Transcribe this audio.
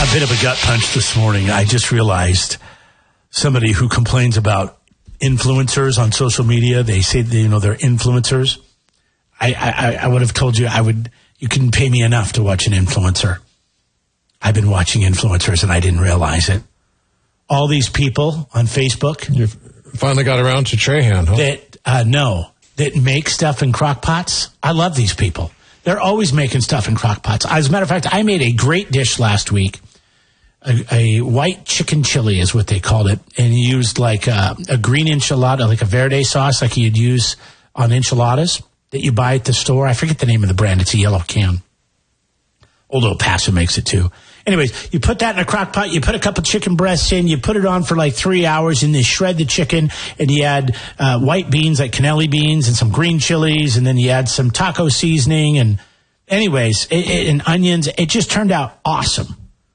A bit of a gut punch this morning. I just realized somebody who complains about influencers on social media. They say they're influencers. I would have told you you couldn't pay me enough to watch an influencer. I've been watching influencers and I didn't realize it. All these people on Facebook. You finally got around to Trahan, huh? That make stuff in crock pots. I love these people. They're always making stuff in crock pots. As a matter of fact, I made a great dish last week. A white chicken chili is what they called it. And you used like a green enchilada, like a verde sauce like you'd use on enchiladas that you buy at the store. I forget the name of the brand. It's a yellow can. Old El Paso makes it too. Anyways, you put that in a crock pot, you put a couple chicken breasts in, you put it on for like 3 hours, and you shred the chicken, and you add white beans, like cannelli beans, and some green chilies, and then you add some taco seasoning, and anyways, and onions. It just turned out awesome.